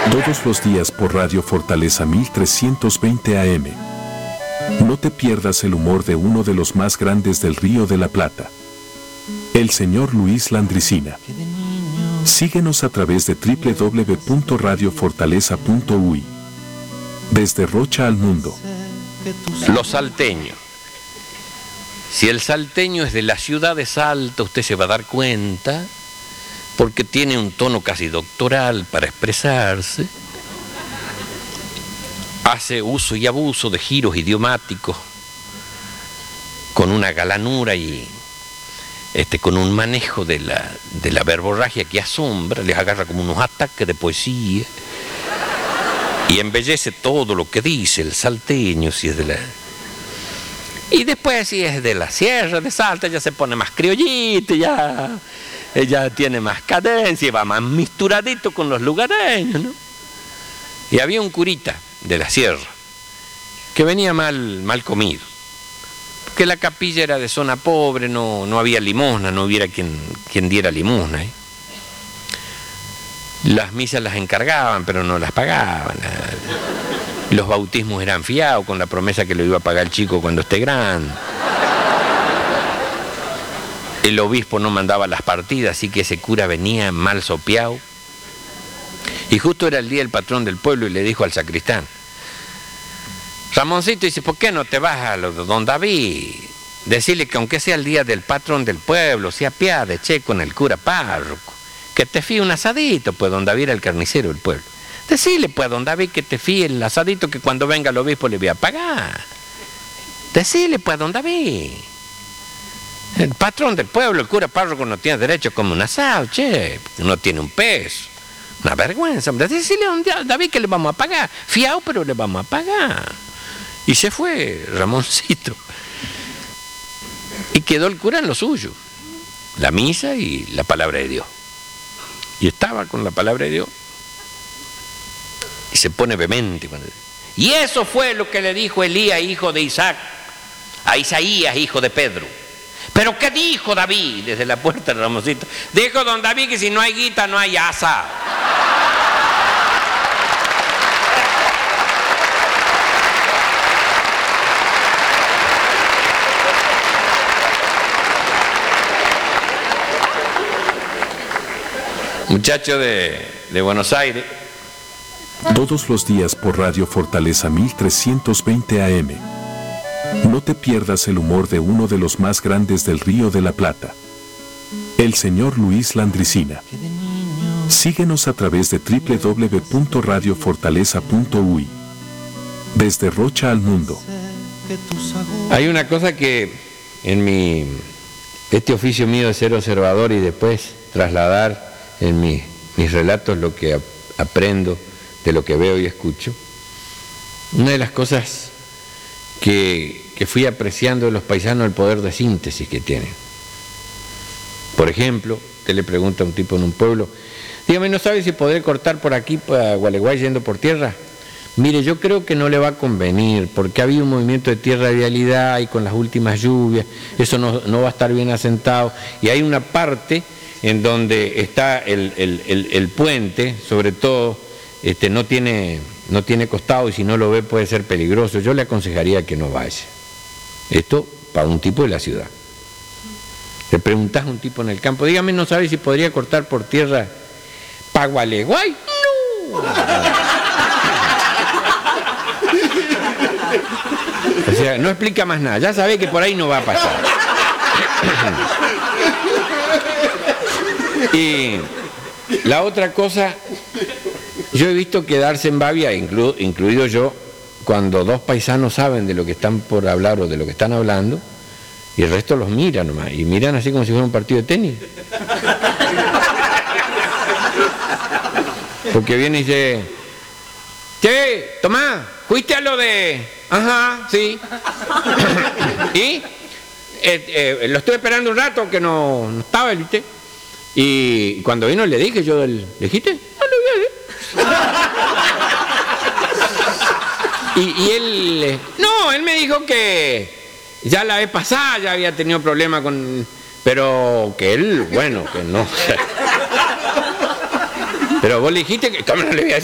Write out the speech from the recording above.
Todos los días por Radio Fortaleza 1320 AM. No te pierdas el humor de uno de los más grandes del Río de la Plata, el señor Luis Landricina. Síguenos a través de www.radiofortaleza.uy. Desde Rocha al mundo. Los salteños. Si el salteño es de la ciudad de Salta, usted se va a dar cuenta, porque tiene un tono casi doctoral para expresarse, hace uso y abuso de giros idiomáticos con una galanura y con un manejo de la verborragia que asombra, les agarra como unos ataques de poesía y embellece todo lo que dice el salteño, si es de la... Y después, si es de la sierra de Salta, ya se pone más criollito, ya tiene más cadencia, va más misturadito con los lugareños, ¿no? Y había un curita de la sierra que venía mal comido, porque la capilla era de zona pobre, no había limosna, no hubiera quien diera limosna, ¿eh? Las misas las encargaban, pero no las pagaban. Los bautismos eran fiados con la promesa que lo iba a pagar el chico cuando esté grande. El obispo no mandaba las partidas, así que ese cura venía mal sopeado. Y justo era el día del patrón del pueblo y le dijo al sacristán: Ramoncito, dice, ¿por qué no te vas a lo de don David? Decirle que aunque sea el día del patrón del pueblo, se apiade, che, con el cura párroco, que te fíe un asadito, pues don David era el carnicero del pueblo. Decirle pues a don David que te fíe el asadito, que cuando venga el obispo le voy a pagar. Decirle pues a don David. El patrón del pueblo, el cura párroco, no tiene derecho a comer un asado, che, no tiene un peso. Una vergüenza. Decirle a don David que le vamos a pagar. Fiao, pero le vamos a pagar. Y se fue Ramoncito. Y quedó el cura en lo suyo. La misa y la palabra de Dios. Y estaba con la palabra de Dios. Y se pone vehemente. Y eso fue lo que le dijo Elías, hijo de Isaac, a Isaías, hijo de Pedro. ¿Pero qué dijo David? Desde la puerta de Ramoncito. Dijo don David que si no hay guita, no hay asa. Muchacho de Buenos Aires. Todos los días por Radio Fortaleza 1320 AM. No te pierdas el humor de uno de los más grandes del Río de la Plata, el señor Luis Landricina. Síguenos a través de www.radiofortaleza.uy. Desde Rocha al mundo. Hay una cosa que en este oficio mío de ser observador y después trasladar en mis relatos lo que aprendo de lo que veo y escucho. Una de las cosas que fui apreciando de los paisanos, el poder de síntesis que tienen. Por ejemplo, usted le pregunta a un tipo en un pueblo: dígame, ¿no sabe si podré cortar por aquí para Gualeguay yendo por tierra? Mire, yo creo que no le va a convenir, porque ha habido un movimiento de tierra de vialidad y con las últimas lluvias, eso no va a estar bien asentado. Y hay una parte en donde está el puente, sobre todo, no tiene costado, y si no lo ve puede ser peligroso. Yo le aconsejaría que no vaya. Esto para un tipo de la ciudad. Le preguntás a un tipo en el campo: dígame, ¿no sabe si podría cortar por tierra para Gualeguay? ¡No! O sea, no explica más nada, ya sabe que por ahí no va a pasar. Y la otra cosa, yo he visto quedarse en babia, incluido yo, cuando dos paisanos saben de lo que están por hablar o de lo que están hablando, y el resto los mira nomás, y miran así como si fuera un partido de tenis. Porque viene y dice: che, Tomás, ¿fuiste a lo de...? Ajá, sí. Y lo estuve esperando un rato que no estaba, ¿viste? Y cuando vino le dije yo, ¿le dijiste? No, le voy a decir. Y él, no, él me dijo que ya la vez pasada ya había tenido problemas con... Pero que él, bueno, que no... Pero vos le dijiste que... ¿Cómo no le voy a decir?